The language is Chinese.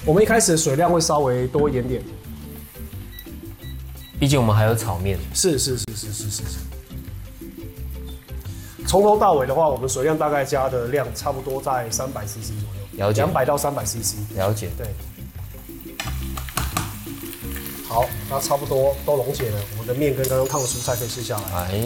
我们一开始的水量会稍微多一点点， 毕竟我们还有炒面。 是。从头到尾的话，我们水量大概加的量差不多在300cc 左右， 了解 200到300cc。 了解。 对。好，那差不多都溶解了，我们的面跟刚刚烫的蔬菜可以吃下来。 哎。